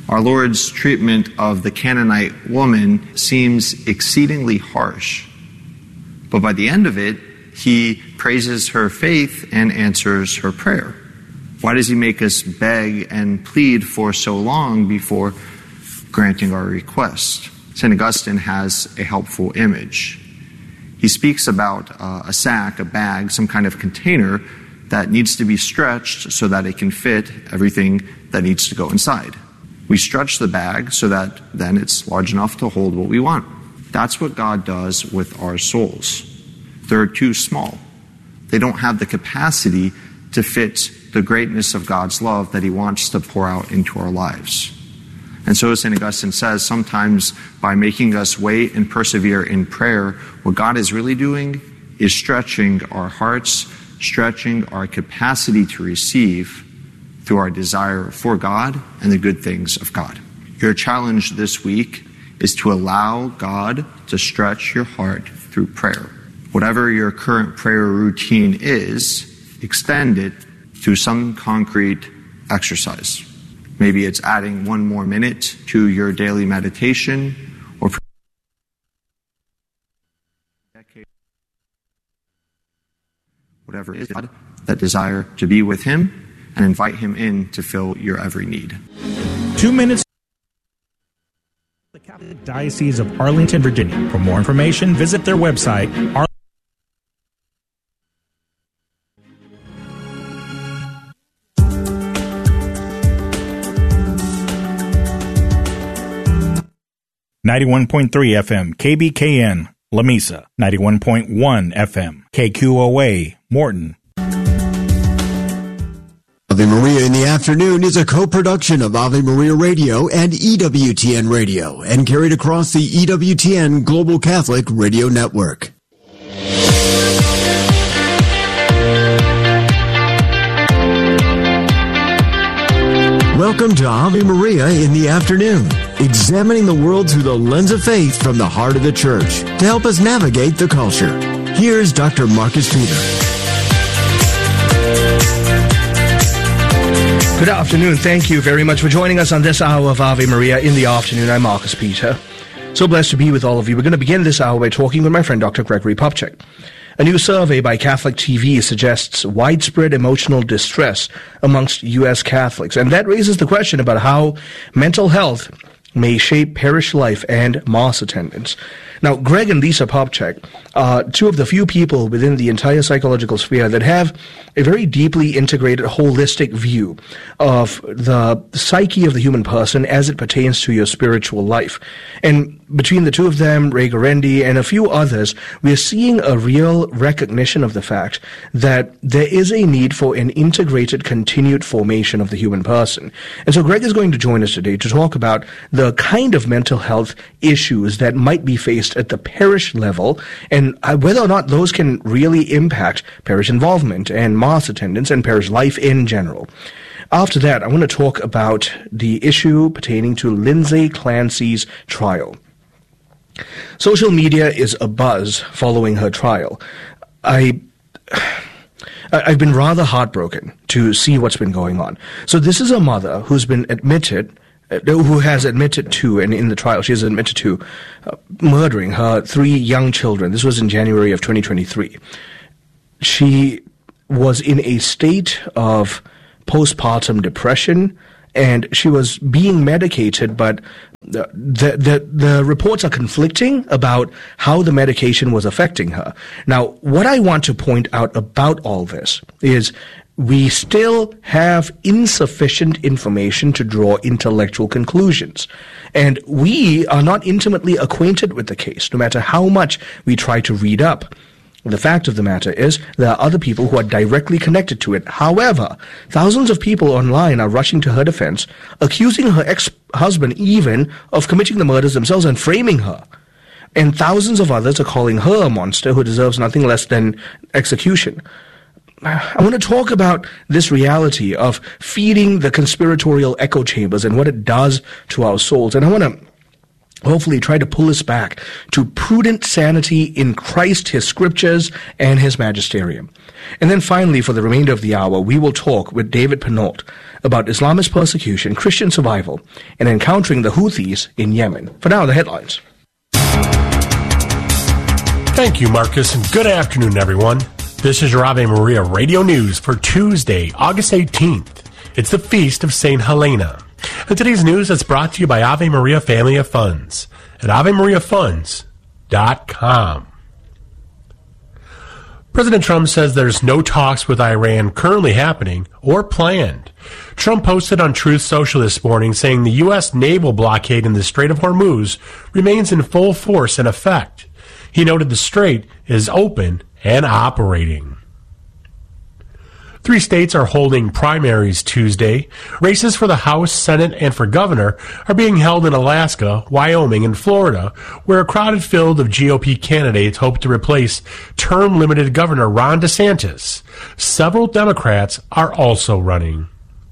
Our Lord's treatment of the Canaanite woman seems exceedingly harsh, but by the end of it, he praises her faith and answers her prayer. Why does he make us beg and plead for so long before granting our request? St. Augustine has a helpful image. He speaks about a sack, a bag, some kind of container that needs to be stretched so that it can fit everything that needs to go inside. We stretch the bag so that then it's large enough to hold what we want. That's what God does with our souls. They're too small. They don't have the capacity to fit the greatness of God's love that he wants to pour out into our lives. And so, as St. Augustine says, sometimes by making us wait and persevere in prayer, what God is really doing is stretching our hearts, stretching our capacity to receive through our desire for God and the good things of God. Your challenge this week is to allow God to stretch your heart through prayer. Whatever your current prayer routine is, extend it through some concrete exercise. Maybe it's adding 1 more minute to your daily meditation, or whatever it is, that desire to be with him and invite him in to fill your every need. 2 minutes. The Catholic Diocese of Arlington, Virginia. For more information, visit their website, .91.3 FM, KBKN, Lamesa, 91.1 FM, KQOA, Morton. Ave Maria in the Afternoon is a co-production of Ave Maria Radio and EWTN Radio and carried across the EWTN Global Catholic Radio Network. Welcome to Ave Maria in the Afternoon, examining the world through the lens of faith from the heart of the Church to help us navigate the culture. Here's Dr. Marcus Peter. Good afternoon. Thank you very much for joining us on this hour of Ave Maria in the Afternoon. I'm Marcus Peter. So blessed to be with all of you. We're going to begin this hour by talking with my friend Dr. Gregory Popcak. A new survey by Catholic TV suggests widespread emotional distress amongst U.S. Catholics, and that raises the question about how mental health may shape parish life and Mass attendance. Now, Greg and Lisa Popcak are two of the few people within the entire psychological sphere that have a very deeply integrated, holistic view of the psyche of the human person as it pertains to your spiritual life. And between the two of them, Ray Guarendi, and a few others, we are seeing a real recognition of the fact that there is a need for an integrated, continued formation of the human person. And so Greg is going to join us today to talk about the kind of mental health issues that might be faced at the parish level and whether or not those can really impact parish involvement and Mass attendance and parish life in general. After that, I want to talk about the issue pertaining to Lindsay Clancy's trial. Social media is abuzz following her trial. I've been rather heartbroken to see what's been going on. So this is a mother who has admitted to, and in the trial she has admitted to murdering her 3 young children. This was in January of 2023. She was in a state of postpartum depression, and she was being medicated, but the reports are conflicting about how the medication was affecting her. Now, what I want to point out about all this is we still have insufficient information to draw intellectual conclusions. And we are not intimately acquainted with the case, no matter how much we try to read up. The fact of the matter is there are other people who are directly connected to it. However, thousands of people online are rushing to her defense, accusing her ex-husband even of committing the murders themselves and framing her. And thousands of others are calling her a monster who deserves nothing less than execution. I want to talk about this reality of feeding the conspiratorial echo chambers and what it does to our souls. And I want to hopefully try to pull us back to prudent sanity in Christ, his scriptures, and his magisterium. And then finally, for the remainder of the hour, we will talk with David Penault about Islamist persecution, Christian survival, and encountering the Houthis in Yemen. For now, the headlines. Thank you, Marcus, and good afternoon, everyone. This is your Ave Maria Radio News for Tuesday, August 18th. It's the Feast of St. Helena. And today's news is brought to you by Ave Maria Family of Funds at AveMariaFunds.com. President Trump says there's no talks with Iran currently happening or planned. Trump posted on Truth Social this morning saying the U.S. naval blockade in the Strait of Hormuz remains in full force and effect. He noted the strait is open and operating. 3 states are holding primaries Tuesday. Races for the House, Senate, and for governor are being held in Alaska, Wyoming, and Florida, where a crowded field of GOP candidates hope to replace term-limited Governor Ron DeSantis. Several Democrats are also running.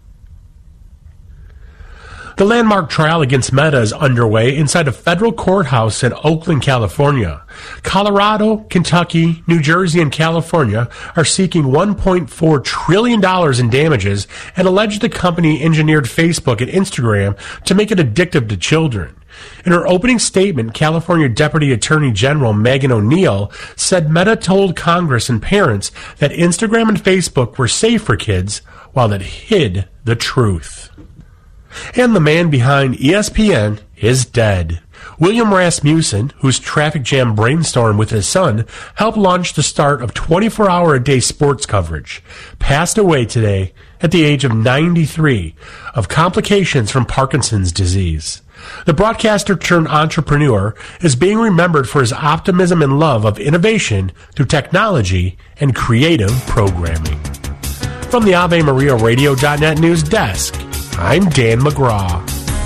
The landmark trial against Meta is underway inside a federal courthouse in Oakland, California. Colorado, Kentucky, New Jersey, and California are seeking $1.4 trillion in damages and allege the company engineered Facebook and Instagram to make it addictive to children. In her opening statement, California Deputy Attorney General Megan O'Neill said Meta told Congress and parents that Instagram and Facebook were safe for kids, while it hid the truth. And the man behind ESPN is dead. William Rasmussen, whose traffic jam brainstorm with his son helped launch the start of 24-hour-a-day sports coverage, passed away today at the age of 93 of complications from Parkinson's disease. The broadcaster turned entrepreneur is being remembered for his optimism and love of innovation through technology and creative programming. From the AveMariaRadio.net news desk, I'm Dan McGraw.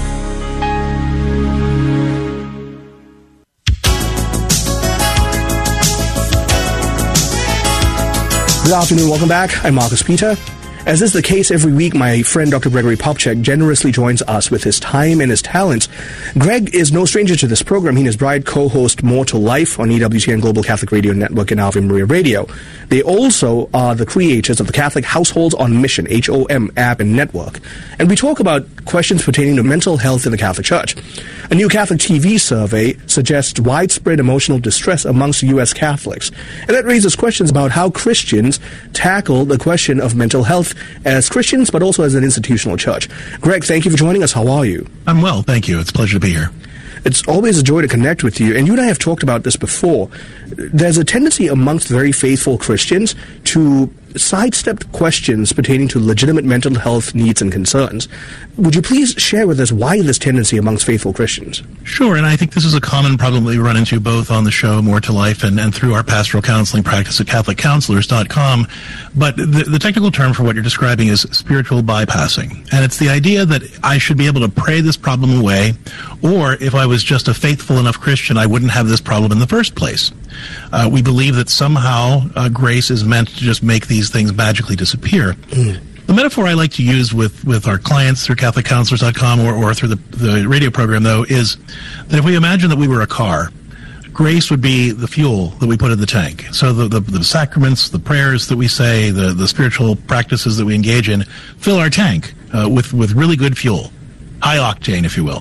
Good afternoon, welcome back. I'm Marcus Peter. As is the case every week, my friend Dr. Gregory Popcak generously joins us with his time and his talents. Greg is no stranger to this program. He and his bride co-host More to Life on EWTN Global Catholic Radio Network and Ave Maria Radio. They also are the creators of the Catholic Households on Mission, HOM app and network. And we talk about questions pertaining to mental health in the Catholic Church. A new Catholic TV survey suggests widespread emotional distress amongst U.S. Catholics. And that raises questions about how Christians tackle the question of mental health as Christians, but also as an institutional church. Greg, thank you for joining us. How are you? I'm well, thank you. It's a pleasure to be here. It's always a joy to connect with you, and you and I have talked about this before. There's a tendency amongst very faithful Christians to sidestep questions pertaining to legitimate mental health needs and concerns. Would you please share with us why this tendency amongst faithful Christians? Sure, and I think this is a common problem we run into both on the show More to Life and through our pastoral counseling practice at CatholicCounselors.com. But the technical term for what you're describing is spiritual bypassing. And it's the idea that I should be able to pray this problem away, or if I was just a faithful enough Christian, I wouldn't have this problem in the first place. We believe that somehow grace is meant to just make these things magically disappear. The metaphor I like to use with our clients through CatholicCounselors.com or through the radio program, though, is that if we imagine that we were a car, grace would be the fuel that we put in the tank. So the sacraments, the prayers that we say, the spiritual practices that we engage in fill our tank with really good fuel. High octane, if you will.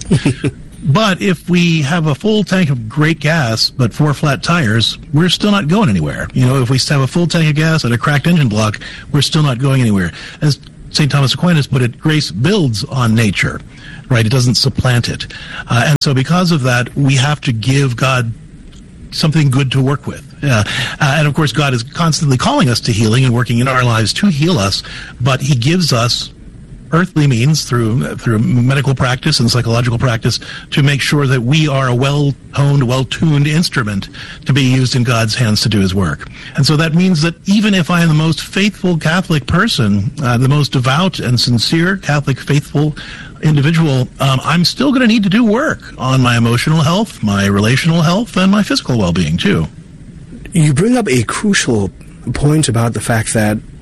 But if we have a full tank of great gas, but 4 flat tires, we're still not going anywhere. You know, if we have a full tank of gas and a cracked engine block, we're still not going anywhere. As St. Thomas Aquinas put it, grace builds on nature, right? It doesn't supplant it. And so because of that, we have to give God something good to work with. And of course, God is constantly calling us to healing and working in our lives to heal us, but he gives us earthly means through medical practice and psychological practice to make sure that we are a well-honed, well-tuned instrument to be used in God's hands to do his work. And so that means that even if I am the most faithful Catholic person, the most devout and sincere Catholic faithful individual, I'm still going to need to do work on my emotional health, my relational health, and my physical well-being too. You bring up a crucial point about the fact that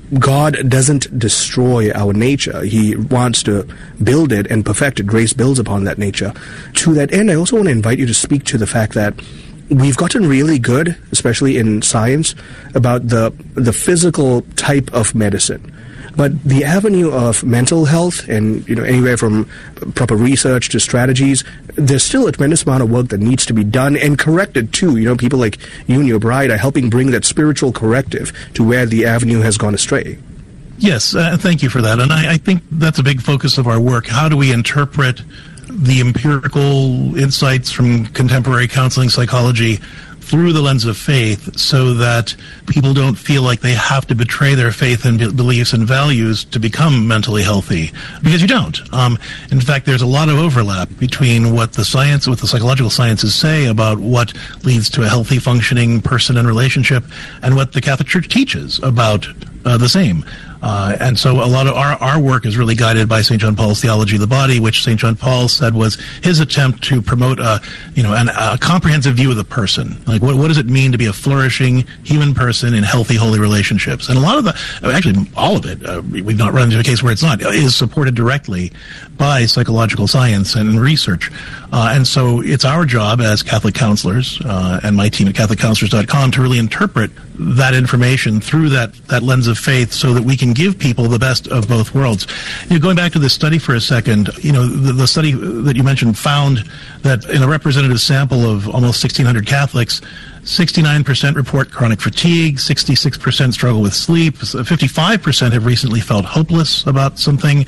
God doesn't destroy our nature. He wants to build it and perfect it. Grace builds upon that nature. To that end, I also want to invite you to speak to the fact that we've gotten really good, especially in science, about the physical type of medicine. But the avenue of mental health and, anywhere from proper research to strategies, there's still a tremendous amount of work that needs to be done and corrected too. People like you and your bride are helping bring that spiritual corrective to where the avenue has gone astray. Yes, thank you for that. And I think that's a big focus of our work. How do we interpret the empirical insights from contemporary counseling psychology through the lens of faith so that people don't feel like they have to betray their faith and beliefs and values to become mentally healthy? Because you don't. In fact, there's a lot of overlap between what the psychological sciences say about what leads to a healthy, functioning person and relationship and what the Catholic Church teaches about the same. And so a lot of our work is really guided by St. John Paul's theology of the body, which St. John Paul said was his attempt to promote a comprehensive view of the person. Like, what does it mean to be a flourishing human person in healthy, holy relationships? And a lot of actually all of it, we've not run into a case where it's not, is supported directly by psychological science and research. And so it's our job as Catholic counselors and my team at CatholicCounselors.com to really interpret that information through that lens of faith so that we can give people the best of both worlds. Going back to this study for a second, the study that you mentioned found that in a representative sample of almost 1,600 Catholics, 69% report chronic fatigue, 66% struggle with sleep, 55% have recently felt hopeless about something,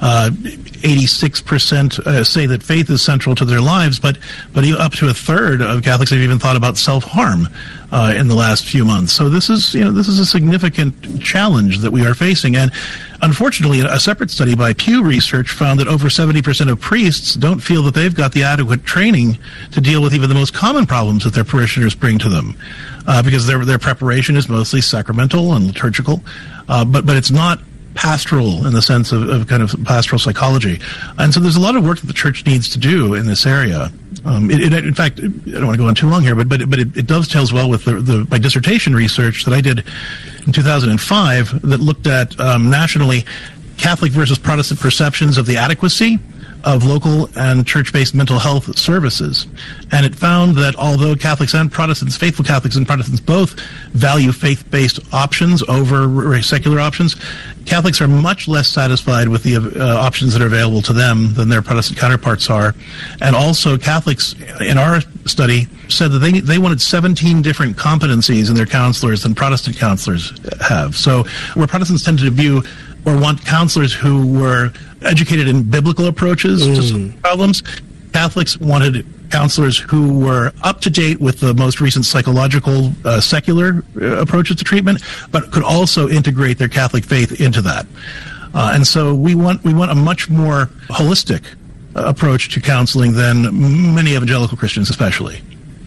86% say that faith is central to their lives, but up to a third of Catholics have even thought about self-harm in the last few months. So this is a significant challenge that we are facing. And unfortunately, a separate study by Pew Research found that over 70% of priests don't feel that they've got the adequate training to deal with even the most common problems that their parishioners bring to them, because their preparation is mostly sacramental and liturgical, but it's not pastoral in the sense of kind of pastoral psychology. And so there's a lot of work that the Church needs to do in this area. In fact, I don't want to go on too long here, but it dovetails well with my dissertation research that I did in 2005 that looked at nationally Catholic versus Protestant perceptions of the adequacy of local and church-based mental health services. And it found that although Catholics and Protestants, faithful Catholics and Protestants both value faith-based options over secular options, Catholics are much less satisfied with the options that are available to them than their Protestant counterparts are. And also Catholics, in our study, said that they wanted 17 different competencies in their counselors than Protestant counselors have. So where Protestants tend to view or want counselors who were educated in biblical approaches to some problems, Catholics wanted counselors who were up to date with the most recent psychological, secular approaches to treatment, but could also integrate their Catholic faith into that. And so we want a much more holistic approach to counseling than many evangelical Christians, especially.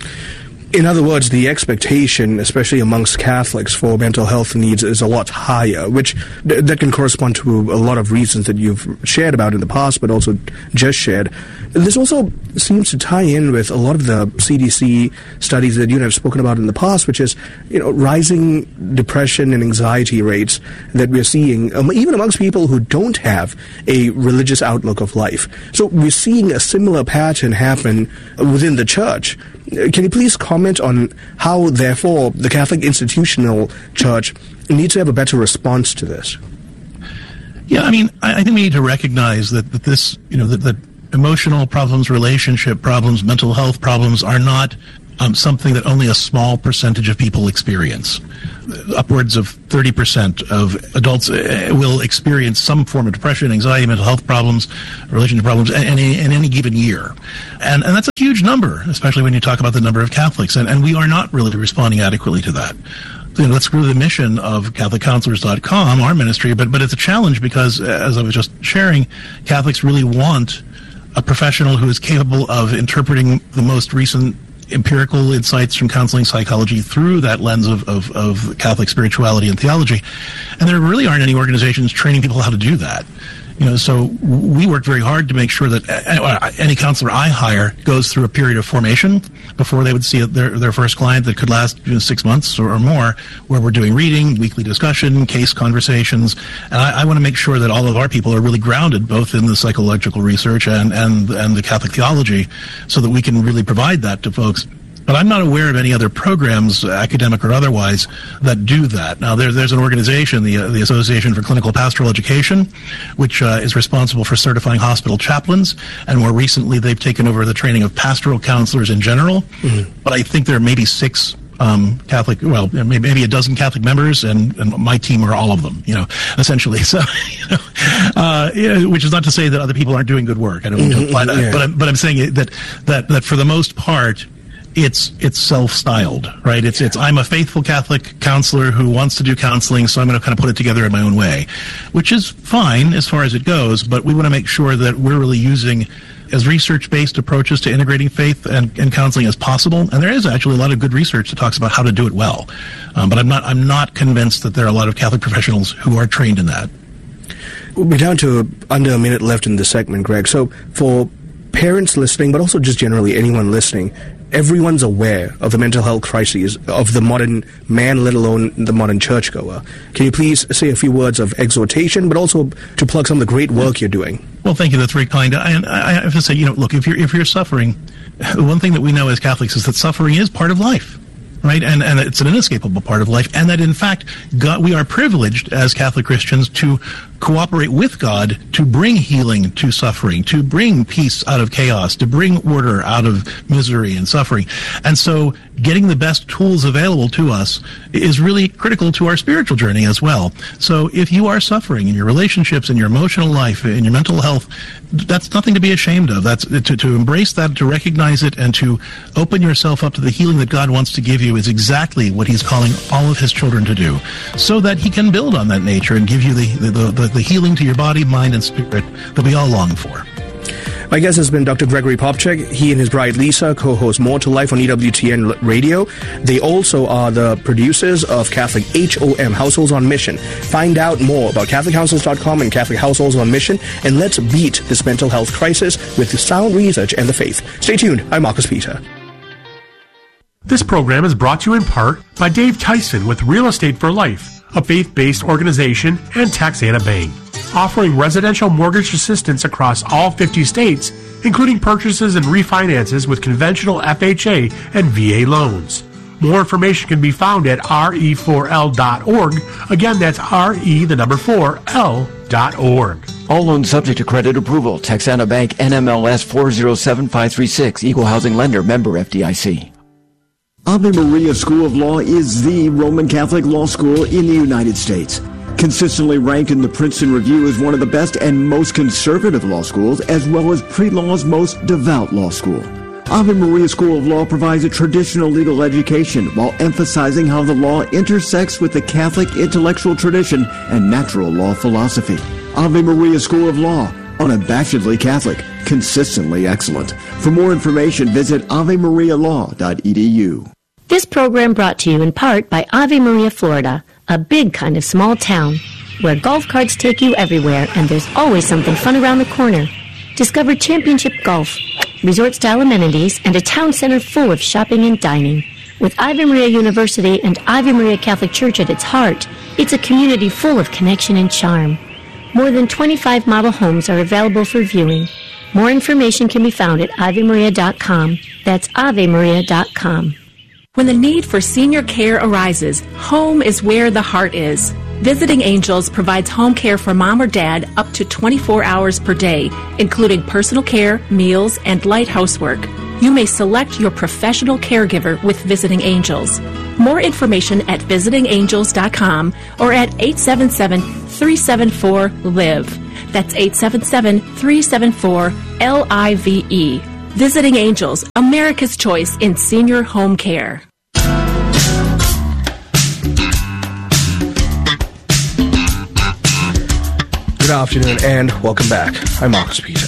In other words, the expectation, especially amongst Catholics, for mental health needs is a lot higher, which that can correspond to a lot of reasons that you've shared about in the past, but also just shared. This also seems to tie in with a lot of the CDC studies that you have spoken about in the past, which is, rising depression and anxiety rates that we're seeing, even amongst people who don't have a religious outlook of life. So we're seeing a similar pattern happen within the Church. Can you please comment on how, therefore, the Catholic institutional Church needs to have a better response to this? Yeah, I think we need to recognize that this, that emotional problems, relationship problems, mental health problems are not something that only a small percentage of people experience. Upwards of 30% of adults will experience some form of depression, anxiety, mental health problems, relationship problems in any given year. And that's a huge number, especially when you talk about the number of Catholics. And we are not really responding adequately to that. That's really the mission of CatholicCounselors.com, our ministry, but it's a challenge because, as I was just sharing, Catholics really want a professional who is capable of interpreting the most recent empirical insights from counseling psychology through that lens of Catholic spirituality and theology. And there really aren't any organizations training people how to do that. So we work very hard to make sure that any counselor I hire goes through a period of formation before they would see their first client that could last 6 months or more, where we're doing reading, weekly discussion, case conversations. And I want to make sure that all of our people are really grounded both in the psychological research and the Catholic theology, so that we can really provide that to folks. But I'm not aware of any other programs, academic or otherwise, that do that. Now, there's an organization, the Association for Clinical Pastoral Education, which is responsible for certifying hospital chaplains, and more recently they've taken over the training of pastoral counselors in general. Mm-hmm. But I think there are maybe 6 Catholic, maybe a dozen Catholic members, and my team are all of them, essentially. So, which is not to say that other people aren't doing good work. I don't mean to imply that, yeah. But I'm saying that for the most part, it's self-styled, right? It's I'm a faithful Catholic counselor who wants to do counseling, so I'm going to kind of put it together in my own way, which is fine as far as it goes, but we want to make sure that we're really using as research-based approaches to integrating faith and counseling as possible. And there is actually a lot of good research that talks about how to do it well. But I'm not convinced that there are a lot of Catholic professionals who are trained in that. We're down to under a minute left in this segment, Greg. So for parents listening, but also just generally anyone listening, everyone's aware of the mental health crises of the modern man, let alone the modern churchgoer. Can you please say a few words of exhortation, but also to plug some of the great work you're doing? Well, thank you. That's very kind. And I have to say, look, if you're suffering, the one thing that we know as Catholics is that suffering is part of life. Right, and it's an inescapable part of life, and that in fact, we are privileged as Catholic Christians to cooperate with God to bring healing to suffering, to bring peace out of chaos, to bring order out of misery and suffering. And so getting the best tools available to us is really critical to our spiritual journey as well. So if you are suffering in your relationships, in your emotional life, in your mental health, that's nothing to be ashamed of. That's to embrace that, to recognize it, and to open yourself up to the healing that God wants to give you is exactly what he's calling all of his children to do, so that he can build on that nature and give you the healing to your body, mind, and spirit that we all long for. My guest has been Dr. Gregory Popcak. He and his bride Lisa co-host More to Life on EWTN Radio. They also are the producers of Catholic HOM, Households on Mission. Find out more about CatholicHouseholds.com and Catholic Households on Mission, and let's beat this mental health crisis with sound research and the faith. Stay tuned. I'm Marcus Peter. This program is brought to you in part by Dave Tyson with Real Estate for Life, a faith-based organization, and Texana Bank, offering residential mortgage assistance across all 50 states, including purchases and refinances with conventional FHA and VA loans. More information can be found at re4l.org. Again, that's re4l.org. All loans subject to credit approval. Texana Bank, NMLS 407536. Equal housing lender. Member FDIC. Ave Maria School of Law is the Roman Catholic law school in the United States. Consistently ranked in the Princeton Review as one of the best and most conservative law schools, as well as pre-law's most devout law school. Ave Maria School of Law provides a traditional legal education while emphasizing how the law intersects with the Catholic intellectual tradition and natural law philosophy. Ave Maria School of Law, unabashedly Catholic, consistently excellent. For more information, visit avemarialaw.edu. This program brought to you in part by Ave Maria, Florida, a big kind of small town where golf carts take you everywhere and there's always something fun around the corner. Discover championship golf, resort-style amenities, and a town center full of shopping and dining. With Ave Maria University and Ave Maria Catholic Church at its heart, it's a community full of connection and charm. More than 25 model homes are available for viewing. More information can be found at avemaria.com. That's avemaria.com. When the need for senior care arises, home is where the heart is. Visiting Angels provides home care for mom or dad up to 24 hours per day, including personal care, meals, and light housework. You may select your professional caregiver with Visiting Angels. More information at visitingangels.com or at 877-374-LIVE. That's 877-374-LIVE. Visiting Angels, America's choice in senior home care. Good afternoon and welcome back. I'm Marcus Peter.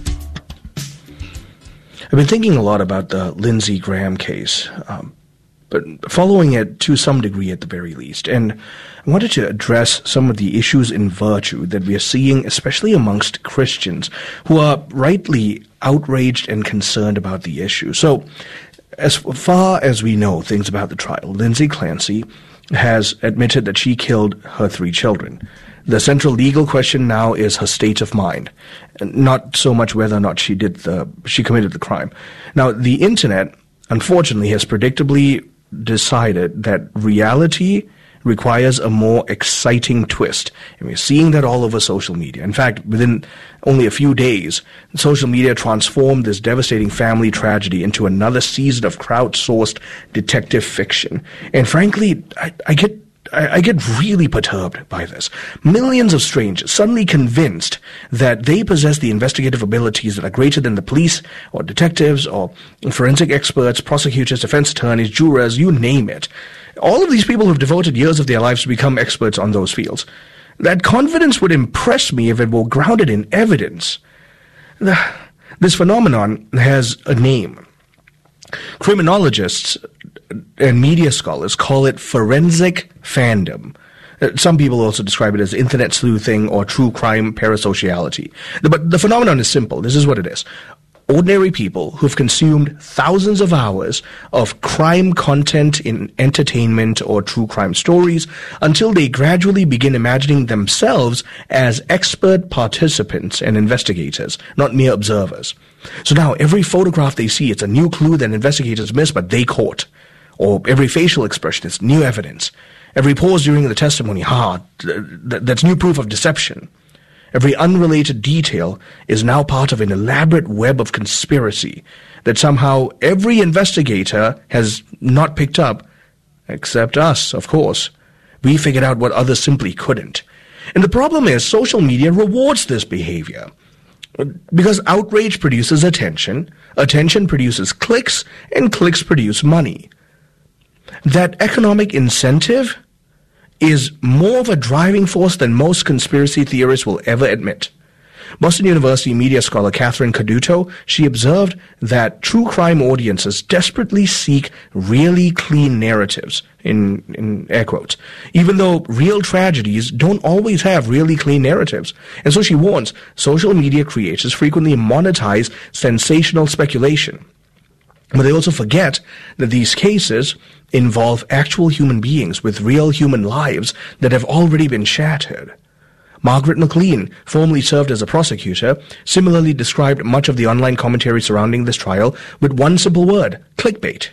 I've been thinking a lot about the Lindsey Graham case. but following it to some degree at the very least. And I wanted to address some of the issues in virtue that we are seeing, especially amongst Christians, who are rightly outraged and concerned about the issue. So, as far as we know things about the trial, Lindsay Clancy has admitted that she killed her 3 children. The central legal question now is her state of mind, not so much whether or not she committed the crime. Now, the internet, unfortunately, has predictably decided that reality requires a more exciting twist. And we're seeing that all over social media. In fact, within only a few days, social media transformed this devastating family tragedy into another season of crowdsourced detective fiction. And frankly, I get really perturbed by this. Millions of strangers suddenly convinced that they possess the investigative abilities that are greater than the police or detectives or forensic experts, prosecutors, defense attorneys, jurors, you name it. All of these people have devoted years of their lives to become experts on those fields. That confidence would impress me if it were grounded in evidence. This phenomenon has a name. Criminologists and media scholars call it forensic fandom. Some people also describe it as internet sleuthing or true crime parasociality. But the phenomenon is simple. This is what it is. Ordinary people who've consumed thousands of hours of crime content in entertainment or true crime stories until they gradually begin imagining themselves as expert participants and investigators, not mere observers. So now every photograph they see, it's a new clue that investigators missed, but they caught. Or every facial expression is new evidence. Every pause during the testimony, that's new proof of deception. Every unrelated detail is now part of an elaborate web of conspiracy that somehow every investigator has not picked up, except us, of course. We figured out what others simply couldn't. And the problem is social media rewards this behavior. Because outrage produces attention, attention produces clicks, and clicks produce money. That economic incentive is more of a driving force than most conspiracy theorists will ever admit. Boston University media scholar Catherine Caduto, she observed that true crime audiences desperately seek really clean narratives, in air quotes, even though real tragedies don't always have really clean narratives. And so she warns, social media creators frequently monetize sensational speculation. But they also forget that these cases involve actual human beings with real human lives that have already been shattered. Margaret McLean, formerly served as a prosecutor, similarly described much of the online commentary surrounding this trial with one simple word: clickbait.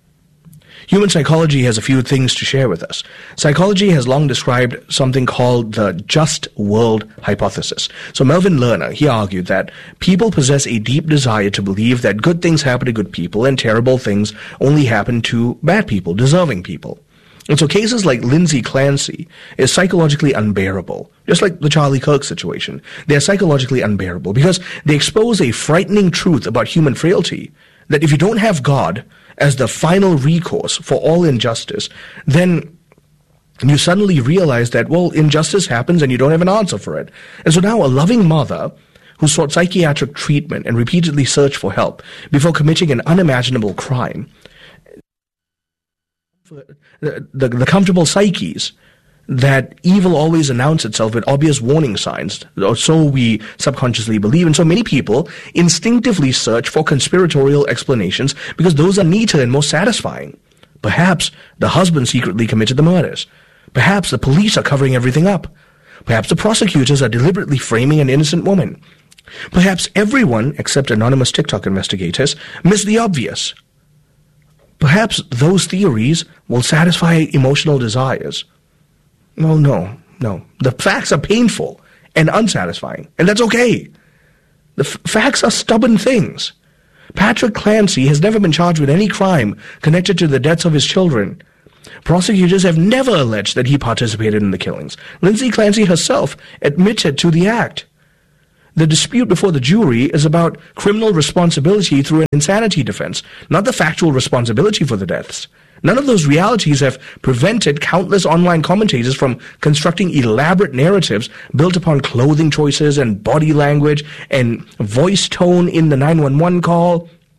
Human psychology has a few things to share with us. Psychology has long described something called the just world hypothesis. So Melvin Lerner, he argued that people possess a deep desire to believe that good things happen to good people and terrible things only happen to bad people, deserving people. And so cases like Lindsay Clancy is psychologically unbearable, just like the Charlie Kirk situation. They're psychologically unbearable because they expose a frightening truth about human frailty, that if you don't have God as the final recourse for all injustice, then you suddenly realize that, well, injustice happens and you don't have an answer for it. And so now a loving mother who sought psychiatric treatment and repeatedly searched for help before committing an unimaginable crime, the comfortable psyches that evil always announces itself with obvious warning signs, or so we subconsciously believe. And so many people instinctively search for conspiratorial explanations because those are neater and more satisfying. Perhaps the husband secretly committed the murders. Perhaps the police are covering everything up. Perhaps the prosecutors are deliberately framing an innocent woman. Perhaps everyone, except anonymous TikTok investigators, missed the obvious. Perhaps those theories will satisfy emotional desires. Well, no. The facts are painful and unsatisfying, and that's okay. The facts are stubborn things. Patrick Clancy has never been charged with any crime connected to the deaths of his children. Prosecutors have never alleged that he participated in the killings. Lindsay Clancy herself admitted to the act. The dispute before the jury is about criminal responsibility through an insanity defense, not the factual responsibility for the deaths. None of those realities have prevented countless online commentators from constructing elaborate narratives built upon clothing choices and body language and voice tone in the 911 call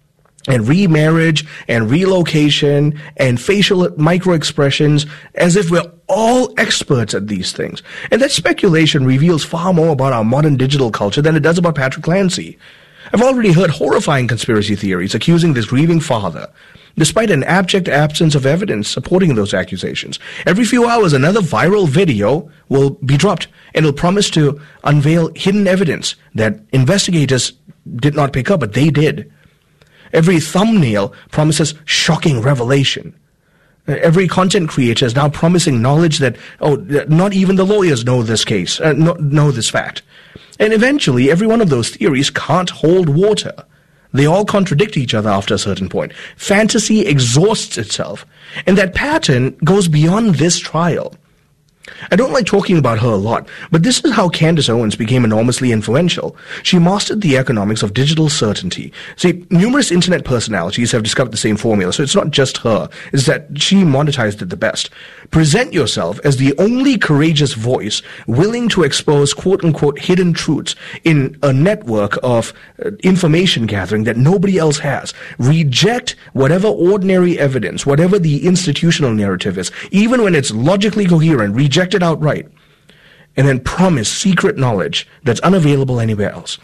and remarriage and relocation and facial microexpressions as if we're all experts at these things. And that speculation reveals far more about our modern digital culture than it does about Patrick Clancy. I've already heard horrifying conspiracy theories accusing this grieving father, despite an abject absence of evidence supporting those accusations. Every few hours, another viral video will be dropped, and it'll promise to unveil hidden evidence that investigators did not pick up, but they did. Every thumbnail promises shocking revelation. Every content creator is now promising knowledge that, not even the lawyers know this case, know this fact. And eventually, every one of those theories can't hold water. They all contradict each other after a certain point. Fantasy exhausts itself, and that pattern goes beyond this trial. I don't like talking about her a lot, but this is how Candace Owens became enormously influential. She mastered the economics of digital certainty. See, numerous internet personalities have discovered the same formula, so it's not just her. It's that she monetized it the best. Present yourself as the only courageous voice willing to expose quote-unquote hidden truths in a network of information gathering that nobody else has. Reject whatever ordinary evidence, whatever the institutional narrative is, even when it's logically coherent, reject it outright, and then promise secret knowledge that's unavailable anywhere else.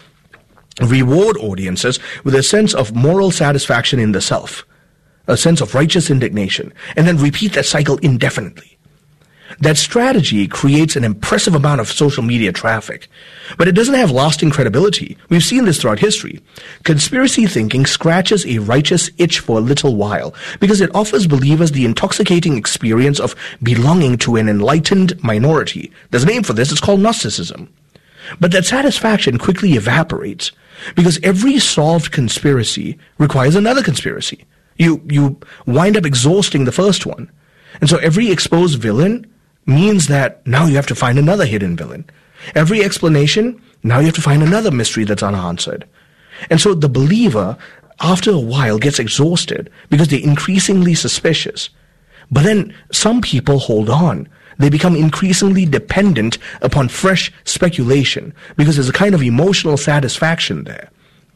Reward audiences with a sense of moral satisfaction in the self, a sense of righteous indignation, and then repeat that cycle indefinitely. That strategy creates an impressive amount of social media traffic, but it doesn't have lasting credibility. We've seen this throughout history. Conspiracy thinking scratches a righteous itch for a little while because it offers believers the intoxicating experience of belonging to an enlightened minority. There's a name for this. It's called Gnosticism. But that satisfaction quickly evaporates because every solved conspiracy requires another conspiracy. You wind up exhausting the first one. And so every exposed villain means that now you have to find another hidden villain. Every explanation, now you have to find another mystery that's unanswered. And so the believer, after a while, gets exhausted because they're increasingly suspicious. But then some people hold on. They become increasingly dependent upon fresh speculation because there's a kind of emotional satisfaction there.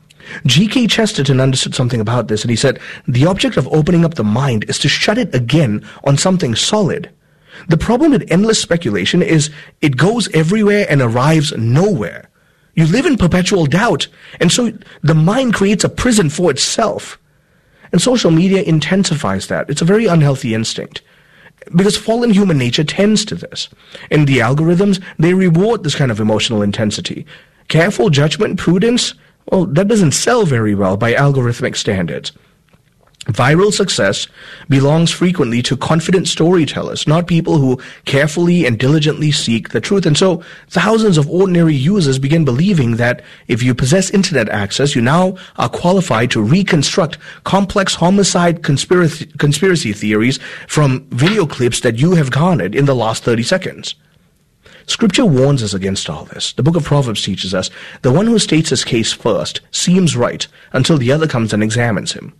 G.K. Chesterton understood something about this, and he said, the object of opening up the mind is to shut it again on something solid. The problem with endless speculation is it goes everywhere and arrives nowhere. You live in perpetual doubt, and so the mind creates a prison for itself. And social media intensifies that. It's a very unhealthy instinct, because fallen human nature tends to this. And the algorithms, they reward this kind of emotional intensity. Careful judgment, prudence, well, that doesn't sell very well by algorithmic standards. Viral success belongs frequently to confident storytellers, not people who carefully and diligently seek the truth. And so thousands of ordinary users begin believing that if you possess internet access, you now are qualified to reconstruct complex homicide conspiracy theories from video clips that you have garnered in the last 30 seconds. Scripture warns us against all this. The book of Proverbs teaches us, the one who states his case first seems right until the other comes and examines him.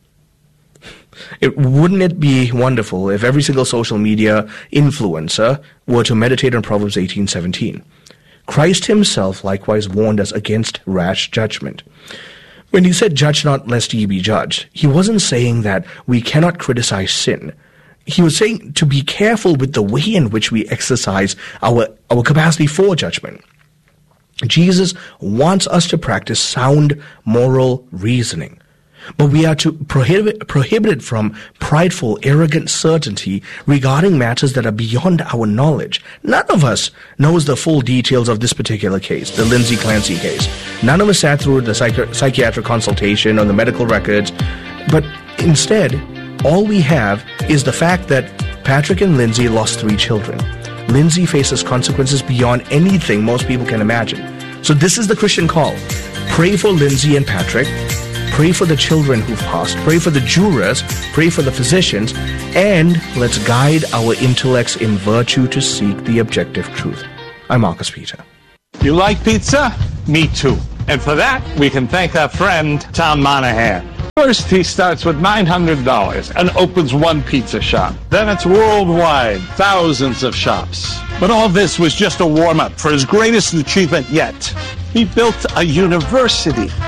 Wouldn't it be wonderful if every single social media influencer were to meditate on Proverbs 18:17? Christ himself likewise warned us against rash judgment. When he said, judge not lest ye be judged, he wasn't saying that we cannot criticize sin. He was saying to be careful with the way in which we exercise our capacity for judgment. Jesus wants us to practice sound moral reasoning. But we are to prohibit from prideful, arrogant certainty regarding matters that are beyond our knowledge. None of us knows the full details of this particular case, the Lindsay Clancy case. None of us sat through the psychiatric consultation or the medical records. But instead, all we have is the fact that Patrick and Lindsay lost 3 children. Lindsay faces consequences beyond anything most people can imagine. So this is the Christian call. Pray for Lindsay and Patrick. Pray for the children who've passed. Pray for the jurors. Pray for the physicians. And let's guide our intellects in virtue to seek the objective truth. I'm Marcus Peter. You like pizza? Me too. And for that, we can thank our friend, Tom Monahan. First, he starts with $900 and opens one pizza shop. Then it's worldwide, thousands of shops. But all this was just a warm-up for his greatest achievement yet. He built a university.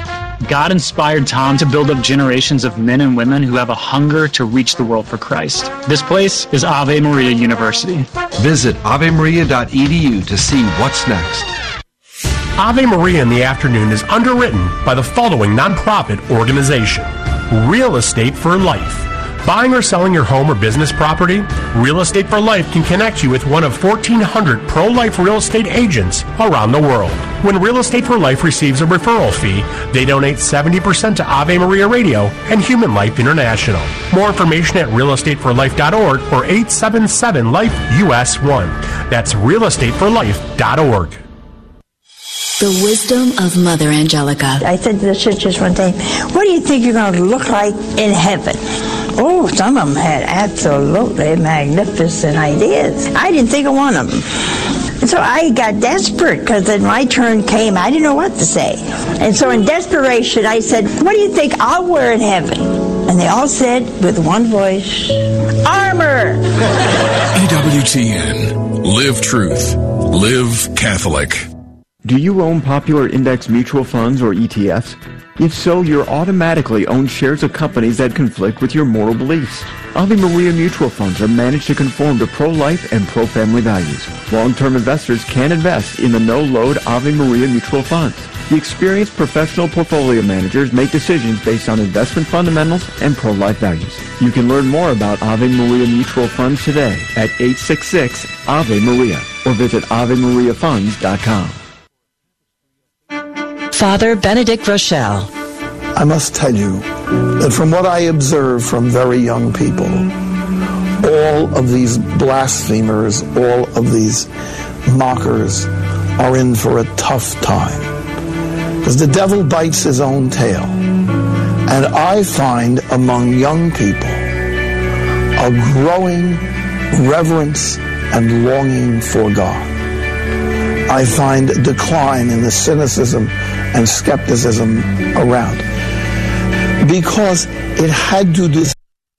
God inspired Tom to build up generations of men and women who have a hunger to reach the world for Christ. This place is Ave Maria University. Visit avemaria.edu to see what's next. Ave Maria in the Afternoon is underwritten by the following nonprofit organization: Real Estate for Life. Buying or selling your home or business property? Real Estate for Life can connect you with one of 1,400 pro-life real estate agents around the world. When Real Estate for Life receives a referral fee, they donate 70% to Ave Maria Radio and Human Life International. More information at realestateforlife.org or 877-LIFE-US1. That's realestateforlife.org. The wisdom of Mother Angelica. I said to the sisters one day, what do you think you're going to look like in heaven? Oh, some of them had absolutely magnificent ideas. I didn't think of one of them. And so I got desperate because then my turn came. I didn't know what to say. And so in desperation, I said, what do you think I'll wear in heaven? And they all said with one voice, armor! EWTN. Live truth. Live Catholic. Do you own popular index mutual funds or ETFs? If so, you're automatically own shares of companies that conflict with your moral beliefs. Ave Maria mutual funds are managed to conform to pro-life and pro-family values. Long-term investors can invest in the no-load Ave Maria mutual funds. The experienced professional portfolio managers make decisions based on investment fundamentals and pro-life values. You can learn more about Ave Maria mutual funds today at 866-AVE-MARIA or visit AveMariaFunds.com. Father Benedict Rochelle. I must tell you that from what I observe from very young people, all of these blasphemers, all of these mockers are in for a tough time. Because the devil bites his own tail. And I find among young people a growing reverence and longing for God. I find a decline in the cynicism and skepticism around. Because it had to do.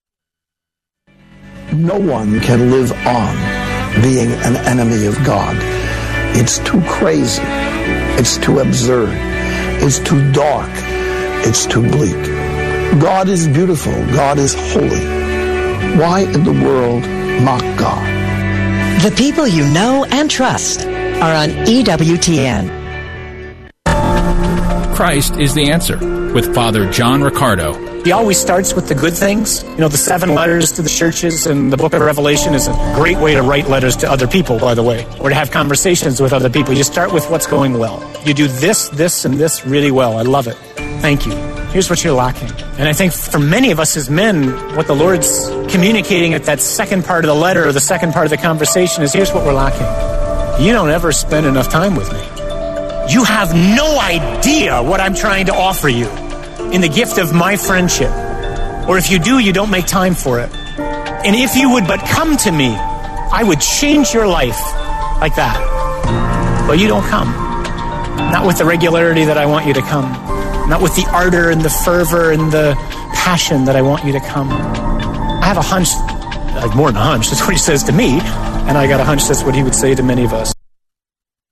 No one can live on being an enemy of God. It's too crazy. It's too absurd. It's too dark. It's too bleak. God is beautiful. God is holy. Why in the world mock God? The people you know and trust are on EWTN. Christ is the answer with Father John Riccardo. He always starts with the good things. You know, the 7 letters to the churches and the book of Revelation is a great way to write letters to other people, by the way, or to have conversations with other people. You start with what's going well. You do this, this, and this really well. I love it. Thank you. Here's what you're lacking. And I think for many of us as men, what the Lord's communicating at that second part of the letter or the second part of the conversation is, here's what we're lacking. You don't ever spend enough time with me. You have no idea what I'm trying to offer you in the gift of my friendship. Or if you do, you don't make time for it. And if you would but come to me, I would change your life like that. But you don't come. Not with the regularity that I want you to come. Not with the ardor and the fervor and the passion that I want you to come. I have a hunch, more than a hunch, that's what he says to me, and I got a hunch that's what he would say to many of us.